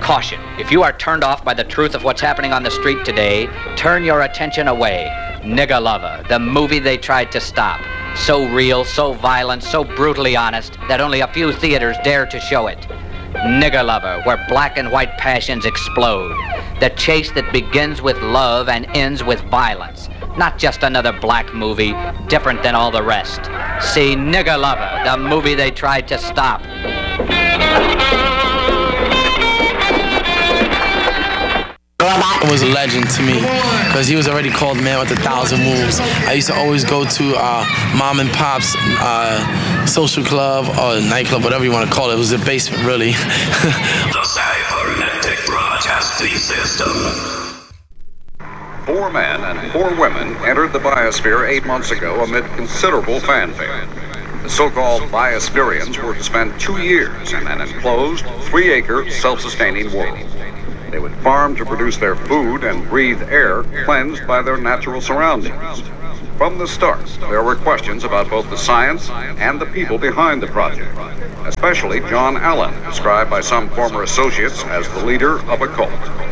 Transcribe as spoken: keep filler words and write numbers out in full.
Caution, if you are turned off by the truth of what's happening on the street today, turn your attention away. Nigger Lover, the movie they tried to stop. So real, so violent, so brutally honest that only a few theaters dare to show it. Nigger Lover, where black and white passions explode. The chase that begins with love and ends with violence. Not just another black movie, different than all the rest. See Nigger Lover, the movie they tried to stop. Was a legend to me because he was already called man with a thousand moves. I used to always go to uh, mom and pop's uh, social club or nightclub, whatever you want to call it. It was a basement, really. The Cybernetic Broadcasting System. Four men and four women entered the biosphere eight months ago amid considerable fanfare. The so-called biospherians were to spend two years in an enclosed, three-acre, self-sustaining world. They would farm to produce their food and breathe air cleansed by their natural surroundings. From the start, there were questions about both the science and the people behind the project, especially John Allen, described by some former associates as the leader of a cult.